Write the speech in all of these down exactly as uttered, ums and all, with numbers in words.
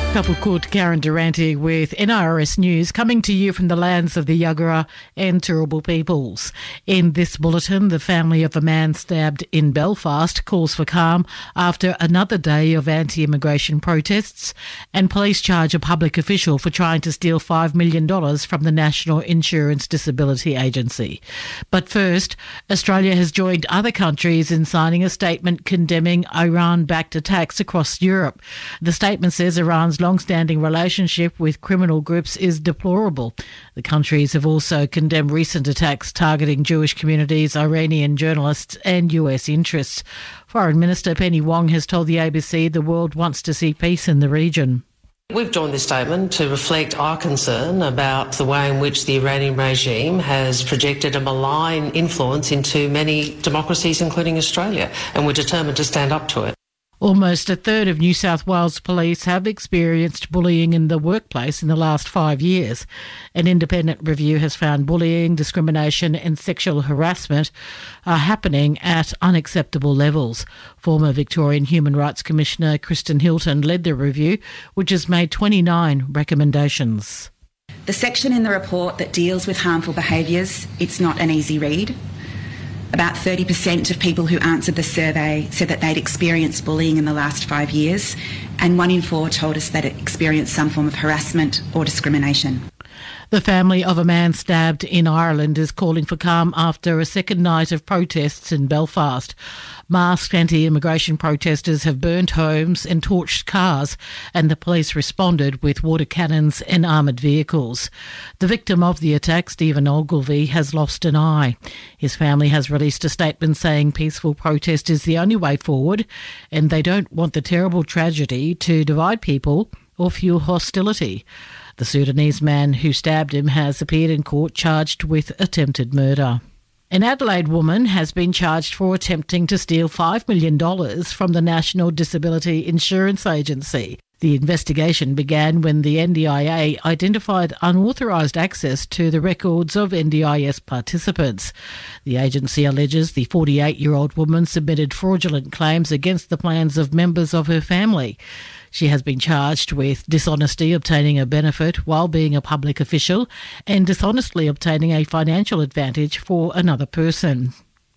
Couple called Karen Durante with N R S News, coming to you from the lands of the Yagara and Turrbal peoples. In this bulletin, the family of a man stabbed in Belfast calls for calm after another day of anti-immigration protests, and police charge a public official for trying to steal five million dollars from the National Insurance Disability Agency. But first, Australia has joined other countries in signing a statement condemning Iran-backed attacks across Europe. The statement says Iran's long-standing relationship with criminal groups is deplorable. The countries have also condemned recent attacks targeting Jewish communities, Iranian journalists and U S interests. Foreign Minister Penny Wong has told the A B C the world wants to see peace in the region. We've joined this statement to reflect our concern about the way in which the Iranian regime has projected a malign influence into many democracies, including Australia, and we're determined to stand up to it. Almost a third of New South Wales police have experienced bullying in the workplace in the last five years. An independent review has found bullying, discrimination and sexual harassment are happening at unacceptable levels. Former Victorian Human Rights Commissioner Kristen Hilton led the review, which has made twenty-nine recommendations. The section in the report that deals with harmful behaviours, it's not an easy read. About thirty percent of people who answered the survey said that they'd experienced bullying in the last five years, and one in four told us that it experienced some form of harassment or discrimination. The family of a man stabbed in Ireland is calling for calm after a second night of protests in Belfast. Masked anti-immigration protesters have burnt homes and torched cars, and the police responded with water cannons and armoured vehicles. The victim of the attack, Stephen Ogilvie, has lost an eye. His family has released a statement saying peaceful protest is the only way forward, and they don't want the terrible tragedy to divide people or fuel hostility. The Sudanese man who stabbed him has appeared in court charged with attempted murder. An Adelaide woman has been charged for attempting to steal five million dollars from the National Disability Insurance Agency. The investigation began when the N D I A identified unauthorised access to the records of N D I S participants. The agency alleges the forty-eight-year-old woman submitted fraudulent claims against the plans of members of her family. She has been charged with dishonesty obtaining a benefit while being a public official and dishonestly obtaining a financial advantage for another person.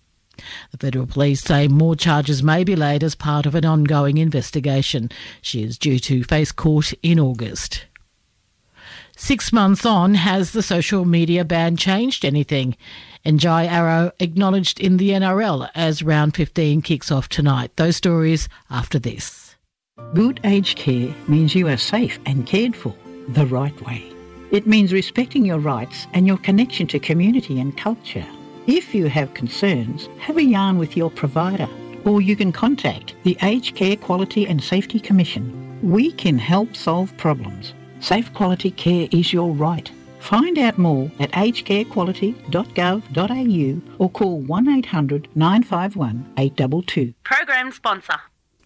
The Federal Police say more charges may be laid as part of an ongoing investigation. She is due to face court in August. Six months on, has the social media ban changed anything? And Jai Arrow acknowledged in the N R L as round fifteen kicks off tonight. Those stories after this. Good aged care means you are safe and cared for the right way. It means respecting your rights and your connection to community and culture. If you have concerns, have a yarn with your provider, or you can contact the Aged Care Quality and Safety Commission. We can help solve problems. Safe quality care is your right. Find out more at aged care quality dot gov dot a u or call one eight hundred nine five one eight two two. Program sponsor.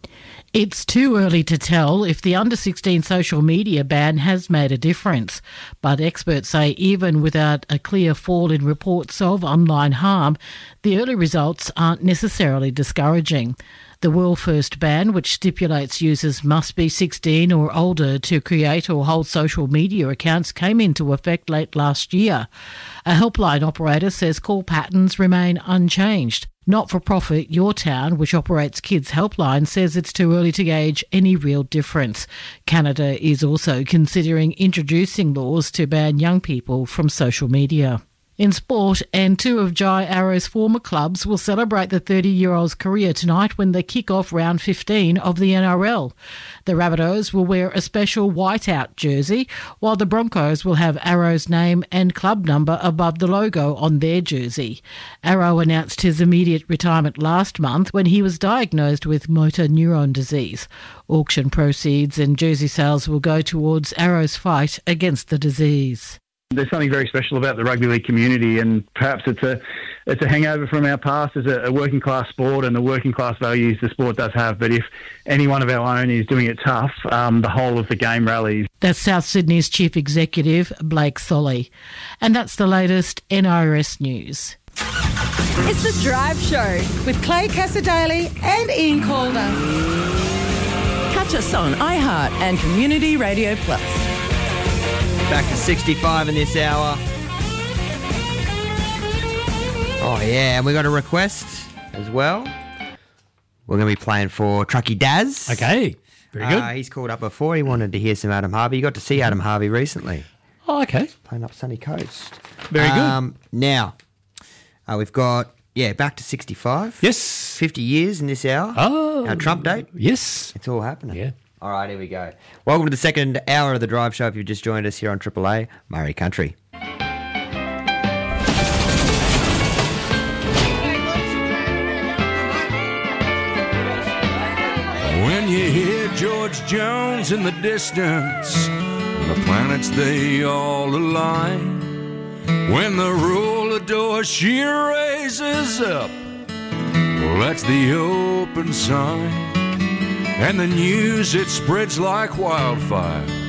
It's too early to tell if the under sixteen social media ban has made a difference, but experts say even without a clear fall in reports of online harm, the early results aren't necessarily discouraging. The world-first ban, which stipulates users must be sixteen or older to create or hold social media accounts, came into effect late last year. A helpline operator says call patterns remain unchanged. Not-for-profit Your Town, which operates Kids Helpline, says it's too early to gauge any real difference. Canada is also considering introducing laws to ban young people from social media. In sport, and two of Jai Arrow's former clubs will celebrate the thirty-year-old's career tonight when they kick off round fifteen of the N R L. The Rabbitohs will wear a special whiteout jersey, while the Broncos will have Arrow's name and club number above the logo on their jersey. Arrow announced his immediate retirement last month when he was diagnosed with motor neuron disease. Auction proceeds and jersey sales will go towards Arrow's fight against the disease. There's something very special about the rugby league community, and perhaps it's a it's a hangover from our past as a, a working class sport and the working class values the sport does have. But if any one of our own is doing it tough, um, the whole of the game rallies. That's South Sydney's Chief Executive, Blake Solly. And that's the latest N R S News. It's The Drive Show with Clay Cassadaly and Ian Calder. Catch us on iHeart and Community Radio Plus. Back to sixty-five in this hour. Oh, yeah, and we got a request as well. We're going to be playing for Truckee Daz. Okay, very good. Uh, he's called up before. He wanted to hear some Adam Harvey. You got to see Adam Harvey recently. Oh, okay. Playing up Sunny Coast. Very good. Um, now, uh, we've got, yeah, back to sixty-five. Yes. fifty years in this hour. Oh. Our Trump date. Yes. It's all happening. Yeah. All right, here we go. Welcome to the second hour of the Drive Show. If you've just joined us here on Triple A, Murray Country. When you hear George Jones in the distance, the planets they all align. When the roller door she raises up, well, that's the open sign. And the news, it spreads like wildfire.